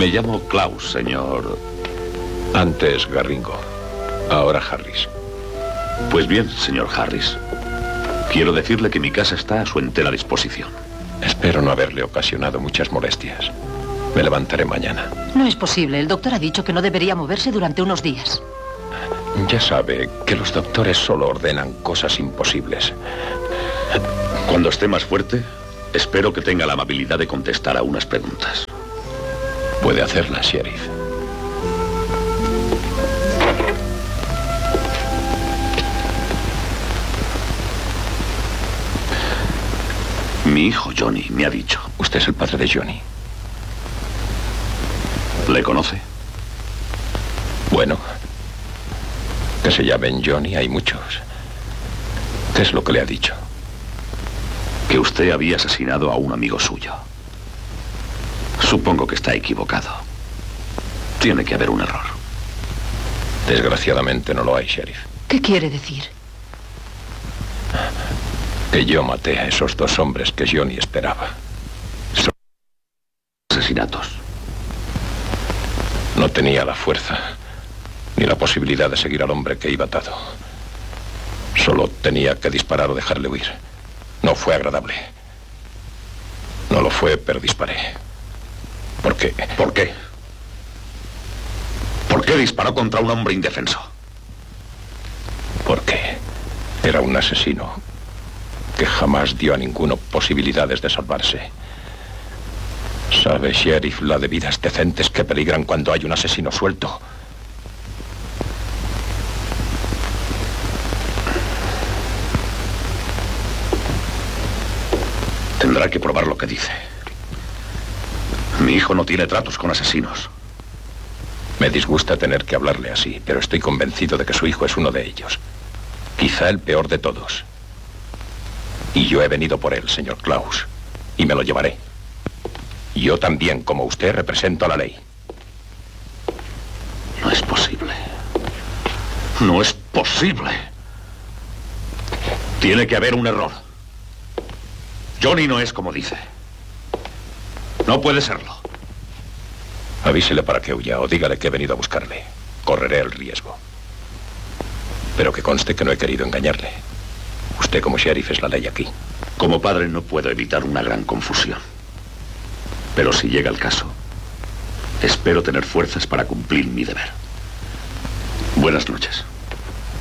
Me llamo Klaus, señor. Antes Garringo, ahora Harris. Pues bien, señor Harris. Quiero decirle que mi casa está a su entera disposición. Espero no haberle ocasionado muchas molestias. Me levantaré mañana. No es posible. El doctor ha dicho que no debería moverse durante unos días. Ya sabe que los doctores solo ordenan cosas imposibles. Cuando esté más fuerte, espero que tenga la amabilidad de contestar a unas preguntas. Puede hacerla, sheriff. Mi hijo Johnny me ha dicho. Usted es el padre de Johnny. ¿Le conoce? Bueno, que se llamen Johnny hay muchos. ¿Qué es lo que le ha dicho? Que usted había asesinado a un amigo suyo. Supongo que está equivocado. Tiene que haber un error. Desgraciadamente no lo hay, sheriff. ¿Qué quiere decir? Que yo maté a esos dos hombres que Johnny esperaba. Son asesinatos. No tenía la fuerza ni la posibilidad de seguir al hombre que iba atado. Solo tenía que disparar o dejarle huir. No fue agradable. No lo fue, pero disparé. ¿Por qué? ¿Por qué? ¿Por qué disparó contra un hombre indefenso? Porque era un asesino que jamás dio a ninguno posibilidades de salvarse. ¿Sabe, sheriff, la de vidas decentes que peligran cuando hay un asesino suelto? Tendrá que probar lo que dice. Mi hijo no tiene tratos con asesinos. Me disgusta tener que hablarle así, pero estoy convencido de que su hijo es uno de ellos. Quizá el peor de todos. Y yo he venido por él, señor Klaus. Y me lo llevaré. Yo también, como usted, represento a la ley. No es posible. No es posible. Tiene que haber un error. Johnny no es como dice. No puede serlo. Avísele para que huya o dígale que he venido a buscarle. Correré el riesgo. Pero que conste que no he querido engañarle. Usted como sheriff es la ley aquí. Como padre no puedo evitar una gran confusión. Pero si llega el caso, espero tener fuerzas para cumplir mi deber. Buenas noches.